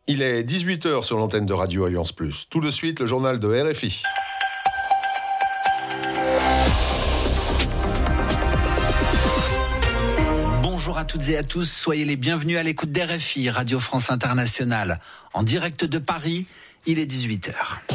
Il est 18h sur l'antenne de Radio Alliance Plus. Tout de suite, le journal de RFI. Bonjour à toutes et à tous, soyez les bienvenus à l'écoute d'RFI, Radio France Internationale. En direct de Paris, il est 18h.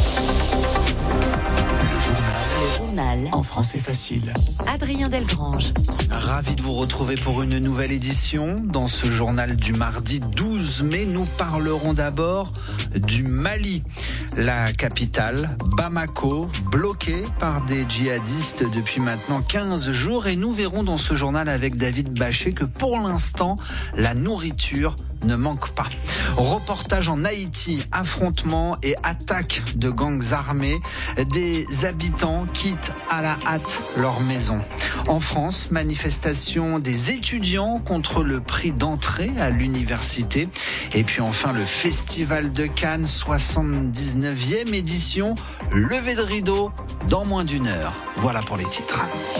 Le journal en français facile. Adrien Delgrange. Ravi de vous retrouver pour une nouvelle édition. Dans ce journal du mardi 12 mai, nous parlerons d'abord du Mali. La capitale, Bamako, bloquée par des djihadistes depuis maintenant 15 jours. Et nous verrons dans ce journal avec David Bachet que pour l'instant, la nourriture ne manque pas. Reportage en Haïti, affrontements et attaques de gangs armés. Des habitants quittent à la hâte leur maison. En France, manifestation des étudiants contre le prix d'entrée à l'université. Et puis enfin, le Festival de Cannes, 79e édition. Levé de rideau dans moins d'une heure. Voilà pour les titres.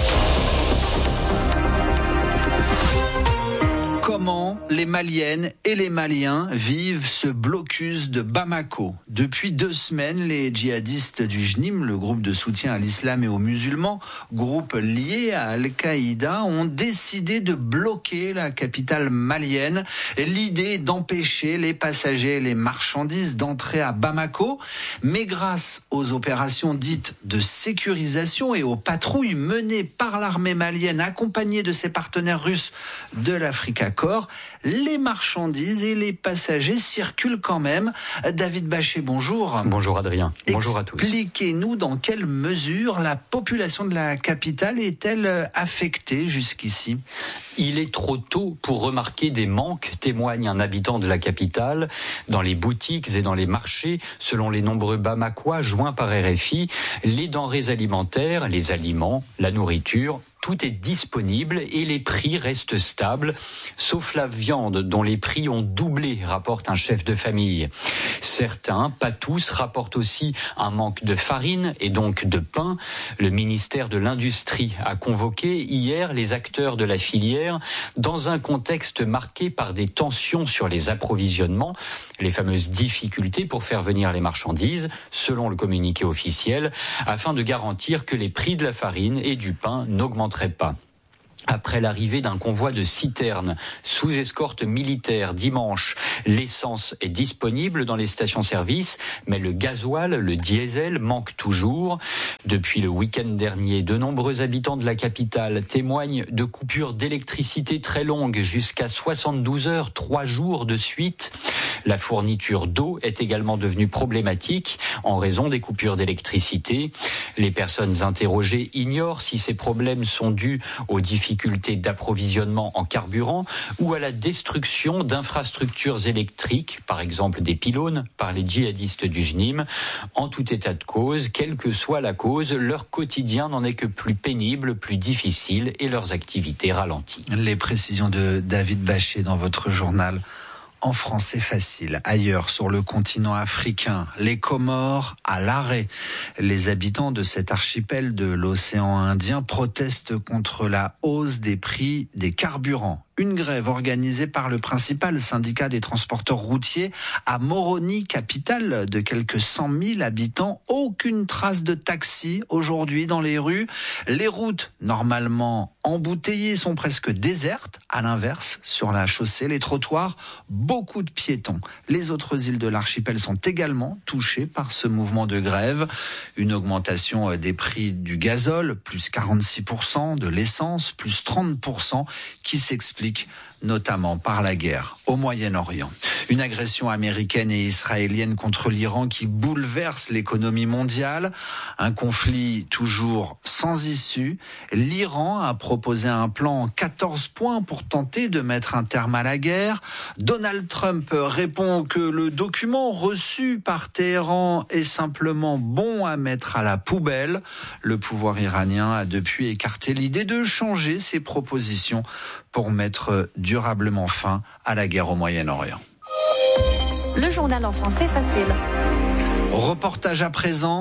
Comment les Maliennes et les Maliens vivent ce blocus de Bamako. Depuis 2 semaines, les djihadistes du JNIM, le groupe de soutien à l'islam et aux musulmans, groupe lié à Al-Qaïda, ont décidé de bloquer la capitale malienne. L'idée d'empêcher les passagers et les marchandises d'entrer à Bamako. Mais grâce aux opérations dites de sécurisation et aux patrouilles menées par l'armée malienne, accompagnée de ses partenaires russes de l'Afrique Corps, les marchandises et les passagers circulent quand même. David Bachet, bonjour. Bonjour Adrien, bonjour à tous. Expliquez-nous dans quelle mesure la population de la capitale est-elle affectée jusqu'ici ? Il est trop tôt pour remarquer des manques, témoigne un habitant de la capitale. Dans les boutiques et dans les marchés, selon les nombreux Bamakois joints par RFI, les denrées alimentaires, les aliments, la nourriture, tout est disponible et les prix restent stables, sauf la viande dont les prix ont doublé, rapporte un chef de famille. Certains, pas tous, rapportent aussi un manque de farine et donc de pain. Le ministère de l'Industrie a convoqué hier les acteurs de la filière dans un contexte marqué par des tensions sur les approvisionnements, les fameuses difficultés pour faire venir les marchandises, selon le communiqué officiel, afin de garantir que les prix de la farine et du pain n'augmentent pas. Après l'arrivée d'un convoi de citernes sous escorte militaire dimanche, l'essence est disponible dans les stations-service, mais le gasoil, le diesel, manque toujours. Depuis le week-end dernier, de nombreux habitants de la capitale témoignent de coupures d'électricité très longues, jusqu'à 72 heures, 3 jours de suite. La fourniture d'eau est également devenue problématique en raison des coupures d'électricité. Les personnes interrogées ignorent si ces problèmes sont dus aux difficultés d'approvisionnement en carburant ou à la destruction d'infrastructures électriques, par exemple des pylônes, par les djihadistes du JNIM. En tout état de cause, quelle que soit la cause, leur quotidien n'en est que plus pénible, plus difficile et leurs activités ralenties. Les précisions de David Bachet dans votre journal. En français facile. Ailleurs, sur le continent africain, les Comores à l'arrêt. Les habitants de cet archipel de l'océan Indien protestent contre la hausse des prix des carburants. Une grève organisée par le principal syndicat des transporteurs routiers à Moroni, capitale de quelques 100 000 habitants. Aucune trace de taxi aujourd'hui dans les rues. Les routes, normalement embouteillées, sont presque désertes. À l'inverse, sur la chaussée, les trottoirs, beaucoup de piétons. Les autres îles de l'archipel sont également touchées par ce mouvement de grève. Une augmentation des prix du gazole, plus 46%, de l'essence, plus 30%, qui s'explique notamment par la guerre au Moyen-Orient. Une agression américaine et israélienne contre l'Iran qui bouleverse l'économie mondiale. Un conflit toujours sans issue. L'Iran a proposé un plan en 14 points pour tenter de mettre un terme à la guerre. Donald Trump répond que le document reçu par Téhéran est simplement bon à mettre à la poubelle. Le pouvoir iranien a depuis écarté l'idée de changer ses propositions pour mettre durablement fin à la guerre au Moyen-Orient. Le journal en français facile. Reportage à présent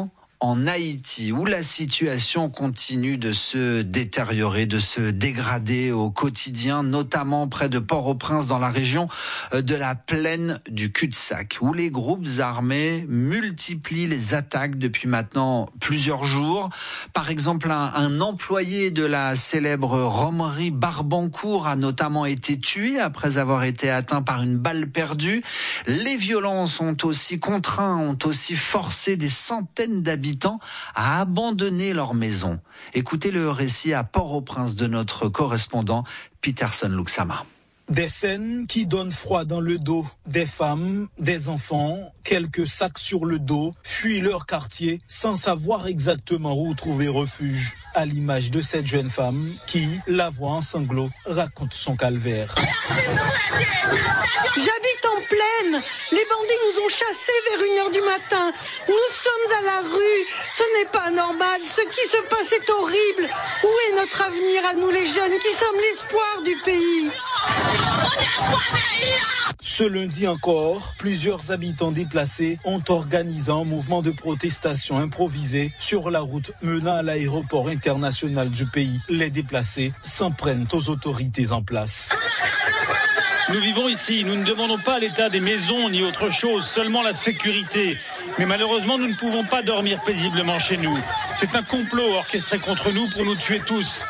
en Haïti, où la situation continue de se détériorer, de se dégrader au quotidien, notamment près de Port-au-Prince, dans la région de la plaine du cul-de-sac, où les groupes armés multiplient les attaques depuis maintenant plusieurs jours. Par exemple, un employé de la célèbre romerie Barbancourt a notamment été tué après avoir été atteint par une balle perdue. Les violences ont aussi forcé des centaines d'habitants à abandonner leur maison. Écoutez le récit à Port-au-Prince de notre correspondant Peterson Luxama. Des scènes qui donnent froid dans le dos. Des femmes, des enfants, quelques sacs sur le dos, fuient leur quartier sans savoir exactement où trouver refuge. À l'image de cette jeune femme qui, la voix en sanglots, raconte son calvaire. J'habite en plaine. Les bandits nous ont chassés vers 1h du matin. Nous sommes à la rue. Ce n'est pas normal. Ce qui se passe est horrible. Où est notre avenir à nous les jeunes qui sommes l'espoir du pays ? Ce lundi encore, plusieurs habitants déplacés ont organisé un mouvement de protestation improvisé sur la route menant à l'aéroport international du pays. Les déplacés s'en prennent aux autorités en place. Nous vivons ici, nous ne demandons pas l'état des maisons ni autre chose, seulement la sécurité. Mais malheureusement, nous ne pouvons pas dormir paisiblement chez nous. C'est un complot orchestré contre nous pour nous tuer tous.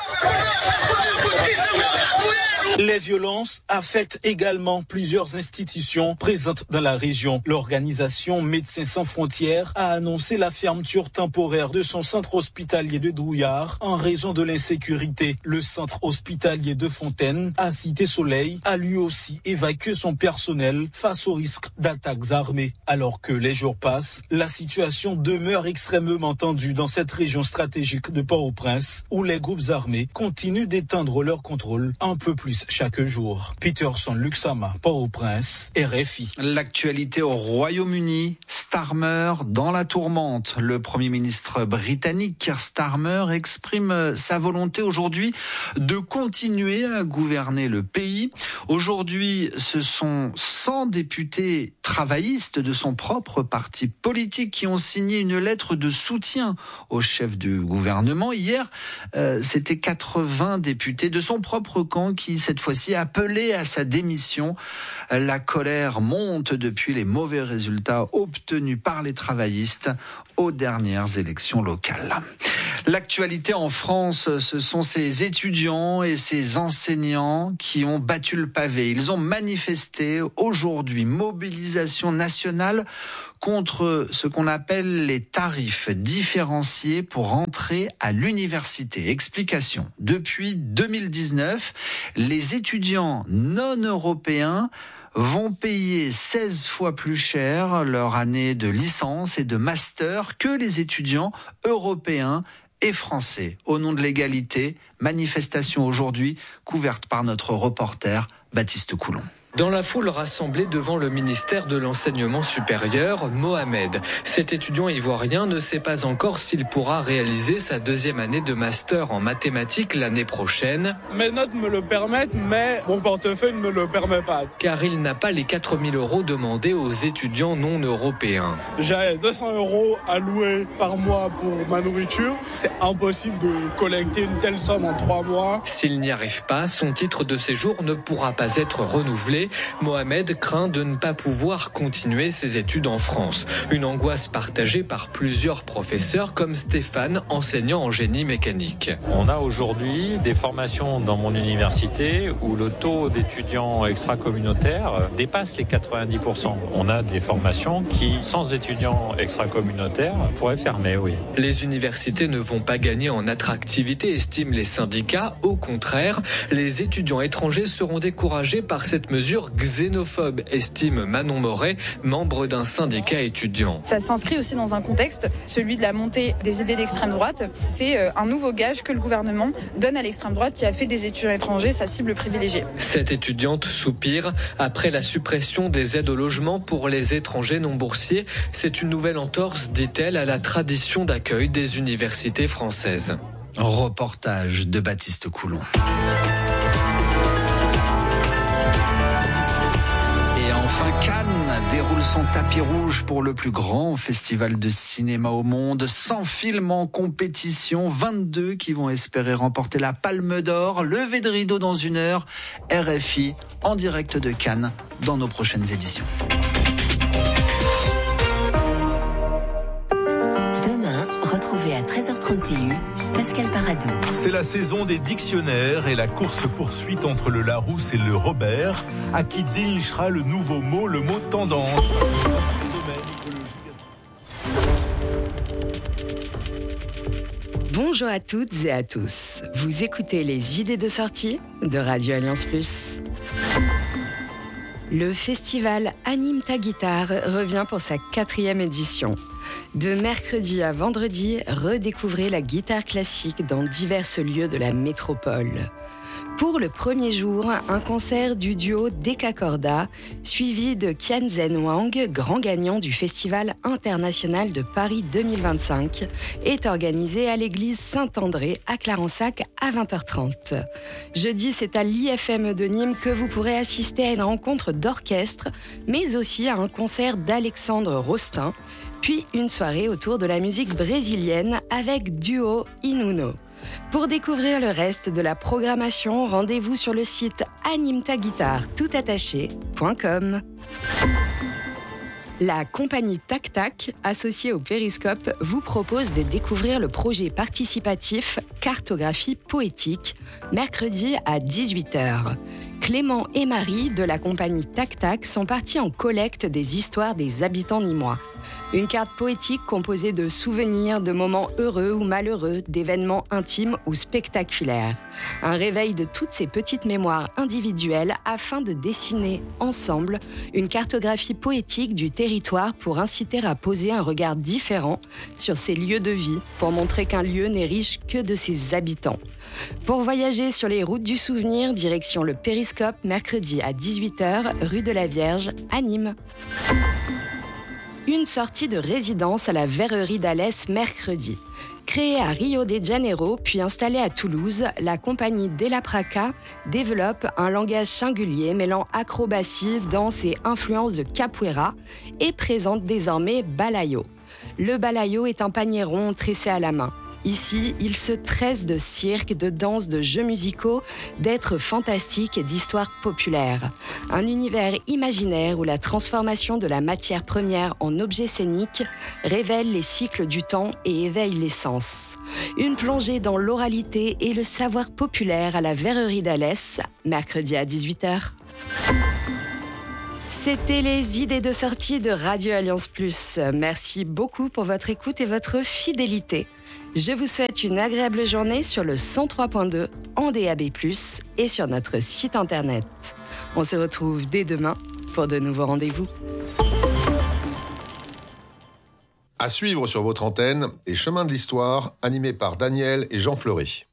Les violences affectent également plusieurs institutions présentes dans la région. L'organisation Médecins sans frontières a annoncé la fermeture temporaire de son centre hospitalier de Douillard en raison de l'insécurité. Le centre hospitalier de Fontaine, à Cité-Soleil, a lui aussi évacué son personnel face au risque d'attaques armées. Alors que les jours passent, la situation demeure extrêmement tendue dans cette région stratégique de Port-au-Prince, où les groupes armés continuent d'étendre leur contrôle un peu plus chaque jour. Peterson Luxama, Port-au-Prince, RFI. L'actualité au Royaume-Uni, Starmer dans la tourmente. Le Premier ministre britannique Keir Starmer exprime sa volonté aujourd'hui de continuer à gouverner le pays. Aujourd'hui, ce sont 100 députés travaillistes de son propre parti politique qui ont signé une lettre de soutien au chef du gouvernement. Hier, c'était 80 députés de son propre camp qui, cette fois-ci, appelaient à sa démission. La colère monte depuis les mauvais résultats obtenus par les travaillistes aux dernières élections locales. L'actualité en France, ce sont ces étudiants et ces enseignants qui ont battu le pavé. Ils ont manifesté aujourd'hui, mobilisation nationale contre ce qu'on appelle les tarifs différenciés pour entrer à l'université. Explication. Depuis 2019, les étudiants non européens vont payer 16 fois plus cher leur année de licence et de master que les étudiants européens et français. Au nom de l'égalité, manifestation aujourd'hui couverte par notre reporter Baptiste Coulon. Dans la foule rassemblée devant le ministère de l'Enseignement supérieur, Mohamed. Cet étudiant ivoirien ne sait pas encore s'il pourra réaliser sa deuxième année de master en mathématiques l'année prochaine. Mes notes me le permettent, mais mon portefeuille ne me le permet pas. Car il n'a pas les 4 000 € demandés aux étudiants non européens. J'ai 200 € alloués par mois pour ma nourriture. C'est impossible de collecter une telle somme en 3 mois. S'il n'y arrive pas, son titre de séjour ne pourra pas être renouvelé. Mohamed craint de ne pas pouvoir continuer ses études en France. Une angoisse partagée par plusieurs professeurs comme Stéphane, enseignant en génie mécanique. On a aujourd'hui des formations dans mon université où le taux d'étudiants extracommunautaires dépasse les 90%. On a des formations qui, sans étudiants extracommunautaires, pourraient fermer, oui. Les universités ne vont pas gagner en attractivité, estiment les syndicats. Au contraire, les étudiants étrangers seront découragés par cette mesure xénophobe, estime Manon Moret, membre d'un syndicat étudiant. Ça s'inscrit aussi dans un contexte, celui de la montée des idées d'extrême droite. C'est un nouveau gage que le gouvernement donne à l'extrême droite qui a fait des étudiants étrangers sa cible privilégiée. Cette étudiante soupire. Après la suppression des aides au logement pour les étrangers non boursiers, c'est une nouvelle entorse, dit-elle, à la tradition d'accueil des universités françaises. Reportage de Baptiste Coulon. Enfin, Cannes déroule son tapis rouge pour le plus grand festival de cinéma au monde. 100 films en compétition, 22 qui vont espérer remporter la Palme d'Or. Levé de rideau dans 1 heure. RFI en direct de Cannes dans nos prochaines éditions. Demain, retrouvez à 13h31 Pascal Paradou. C'est la saison des dictionnaires et la course-poursuite entre le Larousse et le Robert, à qui dénichera le nouveau mot, le mot tendance. Bonjour à toutes et à tous. Vous écoutez les idées de sortie de Radio Alliance Plus. Le festival Anime ta guitare revient pour sa 4e édition. De mercredi à vendredi, redécouvrez la guitare classique dans divers lieux de la métropole. Pour le premier jour, un concert du duo Decacorda, suivi de Tianzhen Wang, grand gagnant du Festival international de Paris 2025, est organisé à l'église Saint-André à Clarensac à 20h30. Jeudi, c'est à l'IFM de Nîmes que vous pourrez assister à une rencontre d'orchestre, mais aussi à un concert d'Alexandre Rostin, puis une soirée autour de la musique brésilienne avec Duo Inuno. Pour découvrir le reste de la programmation, rendez-vous sur le site animetaguitare.com. La compagnie Tac Tac, associée au Périscope, vous propose de découvrir le projet participatif Cartographie poétique, mercredi à 18h. Clément et Marie de la compagnie Tac Tac sont partis en collecte des histoires des habitants nîmois. Une carte poétique composée de souvenirs, de moments heureux ou malheureux, d'événements intimes ou spectaculaires. Un réveil de toutes ces petites mémoires individuelles afin de dessiner ensemble une cartographie poétique du territoire pour inciter à poser un regard différent sur ces lieux de vie, pour montrer qu'un lieu n'est riche que de ses habitants. Pour voyager sur les routes du souvenir, direction le Périscope, mercredi à 18h, rue de la Vierge, à Nîmes. Une sortie de résidence à la Verrerie d'Alès mercredi. Créée à Rio de Janeiro, puis installée à Toulouse, la compagnie Della Praca développe un langage singulier mêlant acrobatie, danse et influence de capoeira et présente désormais Balayo. Le Balayo est un panier rond tressé à la main. Ici, il se tresse de cirque, de danse, de jeux musicaux, d'êtres fantastiques et d'histoires populaires. Un univers imaginaire où la transformation de la matière première en objet scénique révèle les cycles du temps et éveille les sens. Une plongée dans l'oralité et le savoir populaire à la Verrerie d'Alès, mercredi à 18h. C'était les idées de sortie de Radio Alliance Plus. Merci beaucoup pour votre écoute et votre fidélité. Je vous souhaite une agréable journée sur le 103.2 en DAB+, et sur notre site internet. On se retrouve dès demain pour de nouveaux rendez-vous. À suivre sur votre antenne, les Chemins de l'Histoire, animés par Daniel et Jean Fleury.